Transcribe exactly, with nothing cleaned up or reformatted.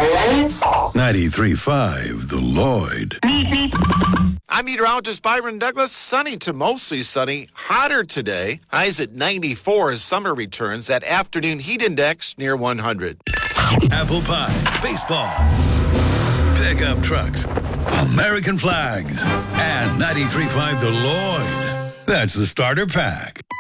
ninety-three point five The Lloyd. I'm meteorologist Byron Douglas. Sunny to mostly sunny. Hotter today. Highs at ninety-four as summer returns. That afternoon heat index near one hundred. Apple pie, baseball, pickup trucks, American flags, and ninety-three point five The Lloyd. That's the starter pack.